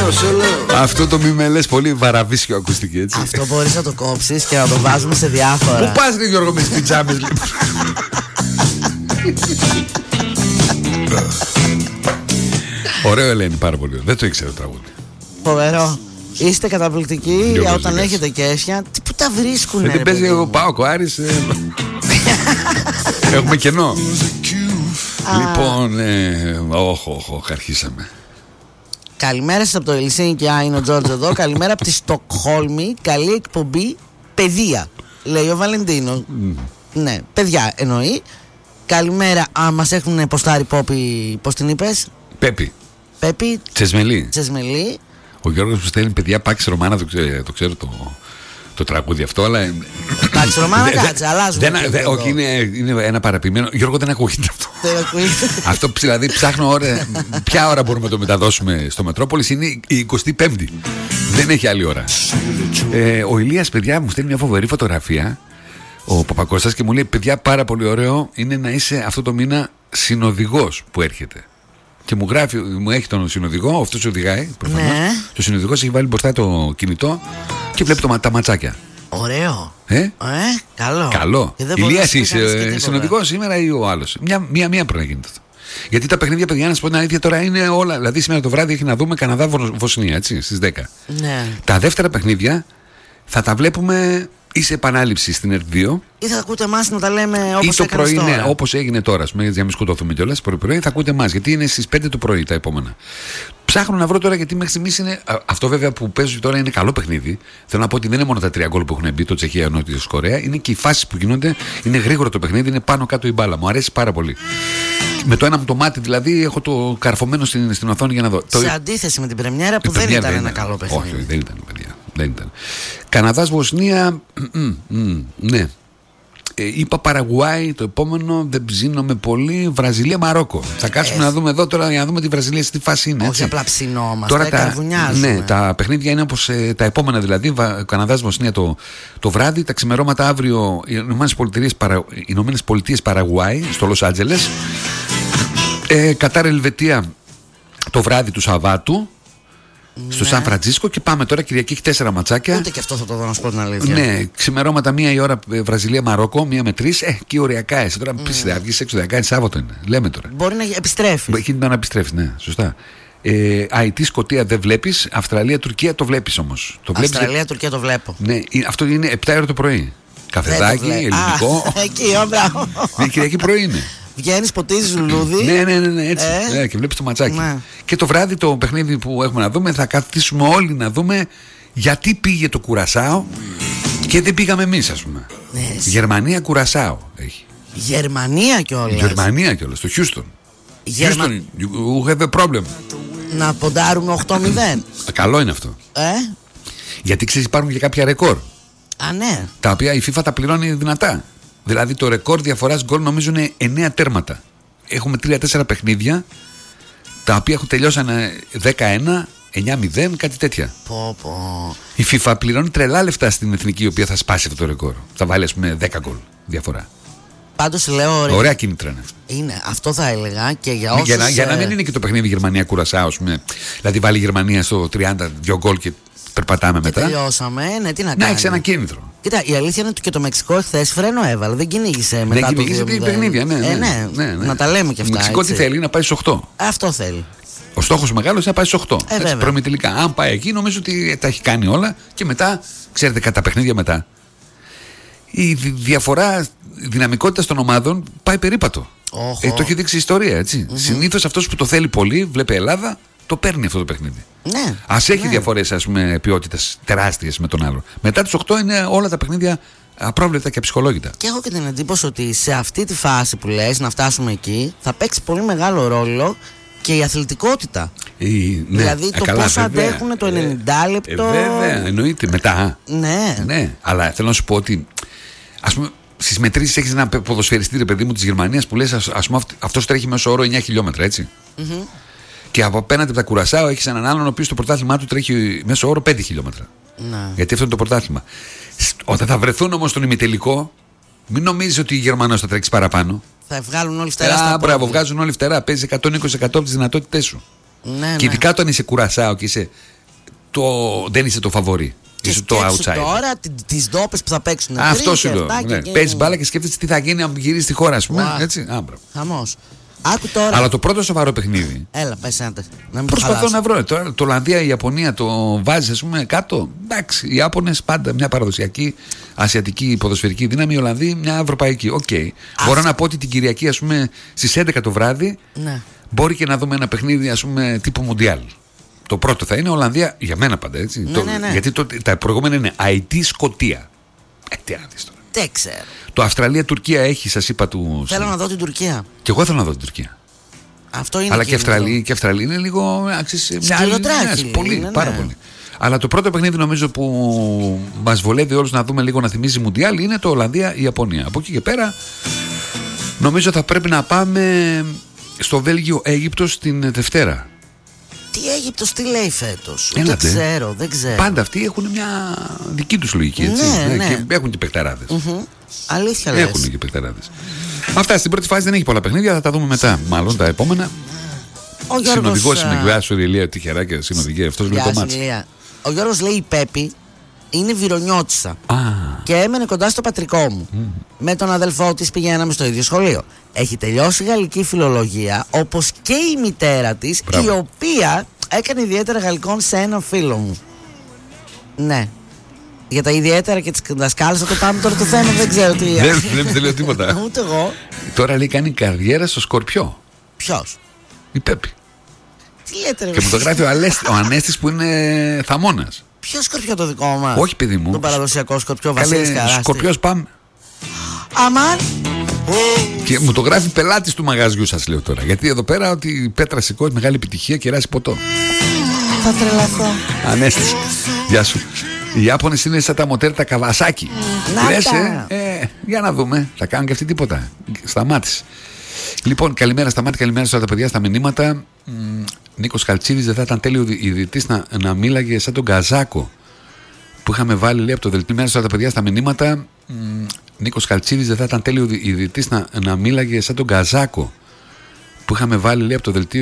Αυτό το μη με λες πολύ βαραβίσιο ακουστική, έτσι. Αυτό μπορείς να το κόψεις και να το βάζουμε σε διάφορα. Πού πας, ρε Γιώργο, με τις πιτζάμες, λοιπόν? Ωραίο, Ελένη, πάρα πολύ. Δεν το ήξερα το τραγούδι. Φοβερό. Είστε καταπληκτικοί όταν έχετε κέσια. Τι που τα βρίσκουνε. Δεν παίζει εγώ πάω Άρης. Έχουμε κενό. Λοιπόν, αρχίσαμε. Καλημέρα σας από το Ελσίνκι, είναι ο Τζόρτζ εδώ. Καλημέρα από τη Στοκχόλμη. Καλή εκπομπή, παιδεία, λέει ο Βαλεντίνο. Ναι, παιδιά εννοεί. Καλημέρα, μας έχουν ποστάρει Πόπι, πώς την είπες? Πέπι. Τσεσμελή. Ο Γιώργος που στέλνει, παιδιά, Πάξ Ρωμάνα, το ξέρω το τραγούδι αυτό, αλλά. Πάξ Ρωμάνα, κάτσε, αλλάζουμε. Όχι, είναι ένα παραποιημένο. Γιώργο, δεν ακούγεται αυτό. Αυτό δηλαδή ψάχνω ποια ώρα μπορούμε να το μεταδώσουμε στο Μετρόπολης. Είναι η 25η. Δεν έχει άλλη ώρα. Ο Ηλίας, παιδιά, μου στέλνει μια φοβερή φωτογραφία, ο Παπακώστας, και μου λέει, παιδιά, πάρα πολύ ωραίο είναι να είσαι αυτό το μήνα συνοδηγός που έρχεται. Και μου γράφει, μου έχει τον συνοδηγό, αυτός οδηγάει. Προφανώς. Ναι. Το συνοδηγός έχει βάλει μπροστά το κινητό και βλέπει τα ματσάκια. Ωραίο. Καλό. Ηλίας, είσαι συνοδηγός σήμερα ή ο άλλος? Μία πρέπει να γίνεται αυτό. Γιατί τα παιχνίδια, παιδιά, να σας πω την αλήθεια, τώρα είναι όλα. Δηλαδή, σήμερα το βράδυ έχει να δούμε Καναδά-Βοσνία, έτσι, στις 10. Ναι. Τα δεύτερα παιχνίδια θα τα βλέπουμε ή σε επανάληψη στην ΕΡΤ2. Ή θα ακούτε εμάς να τα λέμε όπως το πρωί, ναι, όπως έγινε τώρα. Για να μην σκοτώθουμε κιόλας. Πρωί θα ακούτε εμάς, γιατί είναι στις 5 το πρωί τα επόμενα. Ψάχνω να βρω τώρα, γιατί μέχρι στιγμής είναι. Αυτό βέβαια που παίζει τώρα είναι καλό παιχνίδι. Θέλω να πω ότι δεν είναι μόνο τα 3 γκολ που έχουν μπει, το Τσεχία-Νότια Κορέα. Είναι και οι φάσεις που γίνονται. Είναι γρήγορο το παιχνίδι, είναι πάνω κάτω η μπάλα. Μου αρέσει πάρα πολύ. Με το ένα μου το μάτι, δηλαδή, έχω το καρφωμένο στην οθόνη για να δω. Σε αντίθεση με την πρεμιέρα που δεν ήταν ένα καλό παιχνίδι. Όχι, δεν ήταν, παιδιά. Δεν ήταν. Καναδάς-Βοσνία, ναι. Είπα Παραγουάη, το επόμενο δεν ψήνομαι πολύ. Βραζιλία-Μαρόκο. Θα κάτσουμε να δούμε εδώ τώρα για να δούμε τη Βραζιλία στη φάση είναι. Όχι απλά ψινόμαστε, τώρα καρβουνιάζουμε. Ναι, τα παιχνίδια είναι όπως τα επόμενα, δηλαδή. Καναδάς-Βοσνία το βράδυ, τα ξημερώματα αύριο οι Ηνωμένες Πολιτείες Παραγουάη στο Λος Άντζελες. Κατάρ-Ελβετία το βράδυ του Σαββάτου. Στο Σαν Φραντζίσκο, και πάμε τώρα Κυριακή, έχει 4 ματσάκια. Ούτε και αυτό θα το δω, να σου πω την αλήθεια. Ναι, ξημερώματα 1 η ώρα Βραζιλία-Μαρόκο, 1 με 3. Και ωριακά εσύ. Τώρα πει θα βγει έξω, είναι Σάββατο είναι. Λέμε τώρα. Μπορεί να επιστρέφει. Έχει την ώρα να επιστρέφει, ναι, σωστά. Αϊτή, Σκωτία δεν βλέπει. Αυστραλία-Τουρκία το βλέπει όμως. Αυστραλία-Τουρκία το βλέπω. Ναι, αυτό είναι 7 ώρα το πρωί. Καφεδάκι, ελληνικό. Εκεί, μπράβο. Ναι, Κυριακή πρωί είναι. Βγαίνεις, ποτίζεις λουλούδι. Ναι, έτσι. Και βλέπεις το ματσάκι. Ναι. Και το βράδυ το παιχνίδι που έχουμε να δούμε, θα καθίσουμε όλοι να δούμε γιατί πήγε το Κουρασάο και δεν πήγαμε εμείς, ας πούμε. Ναι, Γερμανία-Κουρασάο έχει. Γερμανία κιόλας. Στο Houston. Houston, you have a problem. Να ποντάρουμε 8-0. Καλό είναι αυτό. Γιατί ξέρεις, υπάρχουν και κάποια ρεκόρ. Ναι. Τα οποία η FIFA τα πληρώνει δυνατά. Δηλαδή το ρεκόρ διαφοράς γκολ νομίζω είναι 9 τέρματα. Έχουμε 3-4 παιχνίδια τα οποία έχουν τελειώσανε 11, 9-0, κάτι τέτοια. Η FIFA πληρώνει τρελά λεφτά στην εθνική, η οποία θα σπάσει αυτό το ρεκόρ. Θα βάλει, ας πούμε, 10 γκολ διαφορά. Πάντως λέω. Ωραία κίνητρα είναι. Είναι, αυτό θα έλεγα και για όσους. Για να μην είναι και το παιχνίδι Γερμανία-Κουρασάο, δηλαδή βάλει η Γερμανία στο 30 2 γκολ και περπατάμε μετά. Τελειώσαμε, ναι, τι να κάνουμε. Να έχει ένα κίνητρο. Κοίτα, η αλήθεια είναι ότι και το Μεξικό χθες φρένο έβαλε. Δεν κινήγησε μετά. Δεν κυνήγησε την παιχνίδια, ναι. Να τα λέμε και αυτά. Το Μεξικό τι θέλει, να πάει στους 8. Αυτό θέλει. Ο στόχος μεγάλος είναι να πάει στους 8. Προημιτελικά. Αν πάει εκεί, νομίζω ότι τα έχει κάνει όλα και μετά, ξέρετε, κατά παιχνίδια μετά. Η διαφορά δυναμικότητας των ομάδων πάει περίπατο. Το έχει δείξει η ιστορία, έτσι. Συνήθως αυτός που το θέλει πολύ, βλέπει Ελλάδα, το παίρνει αυτό το παιχνίδι. Ναι. Ας έχει διαφορές, ας πούμε, ποιότητας τεράστιες με τον άλλο. Μετά τους 8 είναι όλα τα παιχνίδια απρόβλεπτα και αψυχολόγητα. Και έχω και την εντύπωση ότι σε αυτή τη φάση που λες, να φτάσουμε εκεί, θα παίξει πολύ μεγάλο ρόλο και η αθλητικότητα. Δηλαδή το πώς αντέχουν το 90 λεπτό. Βέβαια, εννοείται. Μετά. Ναι. Αλλά θέλω να σου πω ότι, ας πούμε, στις μετρήσεις έχεις ένα ποδοσφαιριστή, ρε παιδί μου, της Γερμανίας που λες, ας πούμε, αυτός τρέχει μέσω όρο 9 χιλιόμετρα, έτσι. Και από απέναντι από τα Κουρασάο έχεις έναν άλλον ο οποίος το πρωτάθλημά του τρέχει μέσω όρο 5 χιλιόμετρα. Γιατί αυτό είναι το πρωτάθλημα. Όταν θα βρεθούν όμως στον ημιτελικό, μην νομίζεις ότι οι Γερμανός θα τρέξει παραπάνω. Θα βγάλουν όλοι φτερά. Μπράβο, βγάζουν όλοι φτερά. Παίζει 120% από τις δυνατότητές σου. Ναι, και ειδικά όταν είσαι Κουρασάο και είσαι δεν είσαι το φαβορί. Είσαι το outsider. Τώρα τις ντόπες που θα παίξουν. Αυτό σου λέω. Παίζει μπάλα και σκέφτεσαι τι θα γίνει αν γυρίσει στη χώρα, ας πούμε. Έτσι. Χαμός. Άκου τώρα. Αλλά το πρώτο σοβαρό παιχνίδι. Έλα, πες άντε. Προσπαθώ να βρω. Τώρα το Ολλανδία, η Ιαπωνία το βάζει, ας πούμε, κάτω. Εντάξει, οι Ιάπωνες πάντα μια παραδοσιακή ασιατική ποδοσφαιρική δύναμη, οι Ολλανδοί μια ευρωπαϊκή. Οκ. Μπορώ να πω ότι την Κυριακή, ας πούμε, στις 11 το βράδυ, μπορεί και να δούμε ένα παιχνίδι, ας πούμε, τύπου Μουντιάλ. Το πρώτο θα είναι Ολλανδία, για μένα πάντα έτσι. Ναι. Γιατί τα προηγούμενα είναι Αϊτή, Σκωτία. Τι να δεις τώρα. Δεν ξέρω. Το Αυστραλία-Τουρκία έχει, σας είπα του. Θέλω να δω την Τουρκία. Και εγώ θέλω να δω την Τουρκία. Αυτό είναι. Αλλά και η Αυστραλία είναι λίγο. Πολύ, πάρα πολύ. Αλλά το πρώτο παιχνίδι νομίζω που μας βολεύει όλους να δούμε λίγο να θυμίζει Μουντιάλ είναι το Ολλανδία-Ιαπωνία. Από εκεί και πέρα νομίζω θα πρέπει να πάμε στο Βέλγιο-Αίγυπτος την Δευτέρα. Τι Αίγυπτος, τι λέει φέτος? Δεν ξέρω. Πάντα αυτοί έχουν μια δική τους λογική, έτσι. Ναι. Και έχουν και παιχταράδες. Αλήθεια λες. Έχουν και παιχταράδες. Αυτά στην πρώτη φάση δεν έχει πολλά παιχνίδια, θα τα δούμε μετά. Μάλλον τα επόμενα. Συνοδηγός είναι Γιώργος Ηλία, τυχερά και συνοδηγεί. Αυτός λέει το μάτς. Ο Γιώργος λέει η Πέπη είναι Βυρονιώτισσα και έμενε κοντά στο πατρικό μου. Με τον αδελφό της πηγαίναμε στο ίδιο σχολείο. Έχει τελειώσει γαλλική φιλολογία, όπως και η μητέρα της, η οποία έκανε ιδιαίτερα γαλλικών σε έναν φίλο μου. Ναι. Για τα ιδιαίτερα και τις δασκάλες θα το πάμε τώρα το θέμα, δεν ξέρω τι. Δεν λέω τίποτα. Ούτε εγώ. Τώρα λέει κάνει καριέρα στο Σκορπιό. Ποιος? Η Πέπη. Τι λέτε ρε? Και μου το γράφει ο Ανέστης που είναι θαμώνας. Ποιο Σκορπιό το δικό μας? Όχι παιδί μου. Το παραδοσιακό Σκορπιό Βασίλης Καράστη. Σκορπιός πάμε. Αμάν. Και μου το γράφει πελάτης του μαγαζιού σας λέω τώρα. Γιατί εδώ πέρα ότι η Πέτρα σηκώσει μεγάλη επιτυχία και ράσει ποτό. Θα τρελαθώ. Ανέστης, γεια σου. Οι Ιάπωνες είναι σαν τα μοτέρ τα Καβασάκι. Λες, για να δούμε. Θα κάνουν και αυτοί τίποτα. Σταμάτησε. Λοιπόν, καλημέρα στα μάτια, καλημέρα σε όλα τα παιδιά στα μηνύματα. Νίκος Καλτσίδης, δεν θα ήταν τέλειο η διετής να μίλαγε σαν τον Καζάκο που είχαμε βάλει, λέει, από το δελτίο. Μέρα σε όλα τα παιδιά στα μηνύματα. Νίκος Καλτσίδης, δεν θα ήταν τέλειο η διετής να μίλαγε σαν τον Καζάκο που είχαμε βάλει, λέει, από το δελτίο.